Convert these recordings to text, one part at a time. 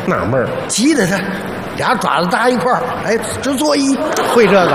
纳闷儿， 急得他俩爪子搭一块儿，哎，直作揖。 会这个？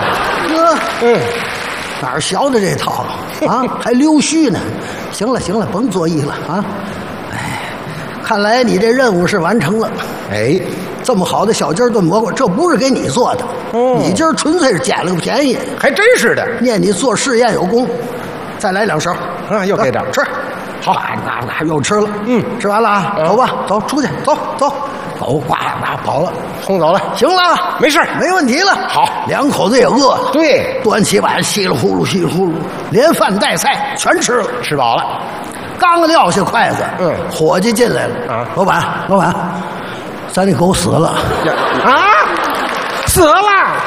哪儿学的这套啊？还溜须呢。行了行了，甭作揖了啊！哎，看来你这任务是完成了。 哎， 这么好的小鸡炖蘑菇，这不是给你做的，你今儿纯粹是捡了个便宜。 还真是的， 念你做试验有功，再来2勺啊！又给点吃。好，又吃了。吃完了啊，走吧，走出去，走，呱跑了， 冲走了。 行了， 没事， 没问题了。 好 ，2口子也饿了。 对， 端起碗，稀里呼噜，连饭带菜全吃了， 吃饱了。 刚撂下筷子，伙计进来了啊！老板，咱那狗死了啊！死了。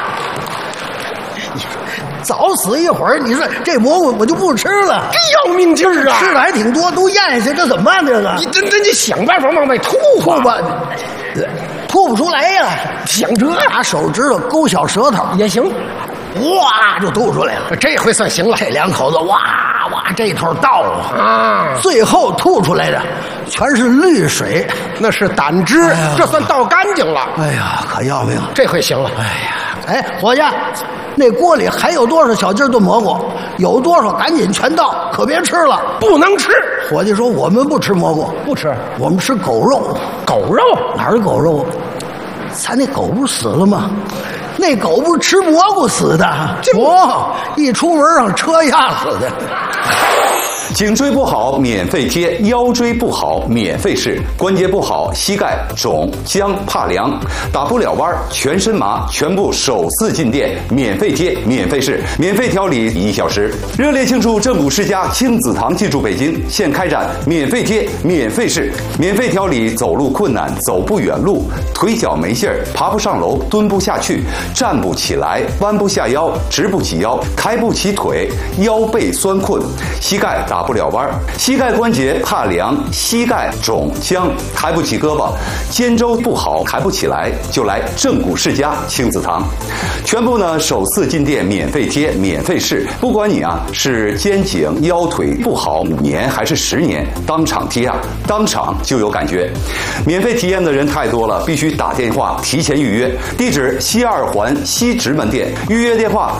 早死一会儿，你说这蘑菇我就不吃了， 这要命劲儿啊！ 吃的还挺多，都咽下去，这怎么办？这个你想办法往外吐吧，吐不出来呀。 想这拿手指头勾小舌头也行， 哇就吐出来了。 这回算行了。 这2口子哇这头倒啊，最后吐出来的全是绿水， 那是胆汁，这算倒干净了。 哎呀，可要命！ 这回行了。 哎，伙计。那锅里还有多少小鸡炖蘑菇？有多少赶紧全倒，可别吃了， 不能吃。 伙计说我们不吃蘑菇， 不吃， 我们吃狗肉。 狗肉哪儿狗肉？咱那狗不是死了吗？那狗不是吃蘑菇死的？一出门让车压死的。 颈椎不好免费贴，腰椎不好免费试，关节不好膝盖肿僵怕凉打不了弯全身麻，全部首次进店免费贴免费试，免费调理1小时。热烈庆祝正骨世家亲子堂进驻北京，现开展免费贴免费试，免费调理走路困难走不远路，腿脚没劲儿爬不上楼蹲不下去站不起来弯不下腰直不起腰抬不起腿腰背酸困膝盖打不了弯，膝盖关节怕凉，膝盖肿僵，抬不起胳膊，肩周不好抬不起来，就来正骨世家亲子堂，全部呢首次进店免费贴免费试，不管你是肩颈腰腿不好5年还是10年，当场贴当场就有感觉。免费体验的人太多了，必须打电话提前预约，地址西2环西直门店，预约电话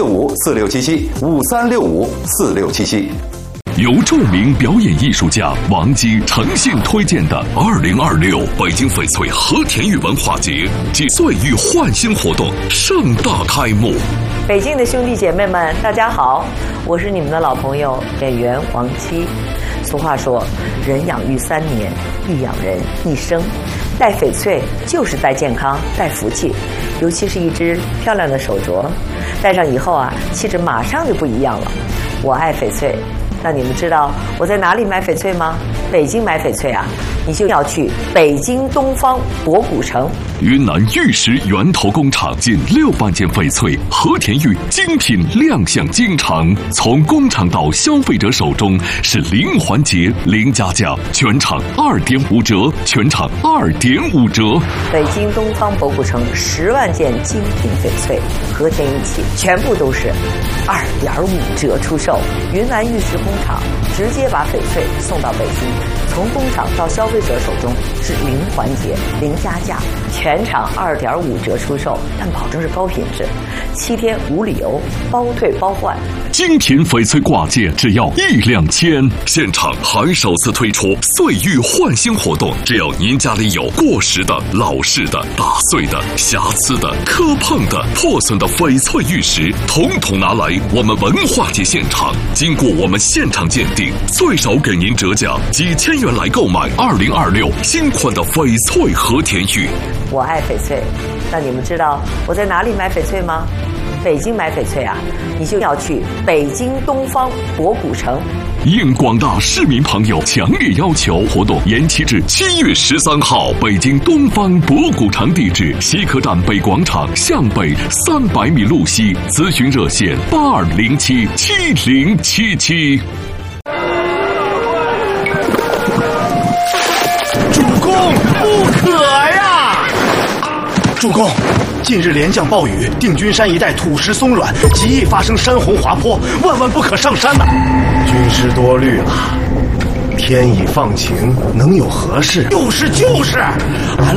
5365467753654677。 由著名表演艺术家王姬诚信推荐的2026北京翡翠和田玉文化节暨岁玉焕新活动盛大开幕。 北京的兄弟姐妹们，大家好，我是你们的老朋友演员王姬。俗话说，人养育3年，育养人1生。戴翡翠就是戴健康，戴福气，尤其是一只漂亮的手镯，戴上以后气质马上就不一样了。我爱翡翠。那你们知道我在哪里买翡翠吗？北京买翡翠你就要去北京东方博古城。 云南玉石源头工厂近6万件翡翠和田玉精品亮相京城，从工厂到消费者手中是0环节0加价，全场2.5折，全场2.5折。 北京东方博古城10万件精品翡翠和田玉器，全部都是2.5折出售。云南玉石工厂直接把翡翠送到北京，从工厂到消费者手中是0环节0加价，全场2.5折出售，但保证是高品质，7天无理由，包退包换。 精品翡翠挂件只要1-2千，现场还首次推出岁玉焕新活动，只要您家里有过时的、老式的、打碎的、瑕疵的、磕碰的、破损的翡翠玉石，统统拿来我们文化节现场，经过我们现场鉴定，最少给您折价几千元来购买2026新款的翡翠和田玉。 我爱翡翠，那你们知道我在哪里买翡翠吗？北京买翡翠你就要去北京东方博古城。 应广大市民朋友强烈要求，活动延期至7月13号。北京东方博古城地址：西客站北广场向北300米路西，咨询热线82077077。 主公，不可呀！主公，近日连降暴雨，定军山一带土石松软，极易发生山洪滑坡，万万不可上山呐！军师多虑了，天已放晴，能有何事？就是，俺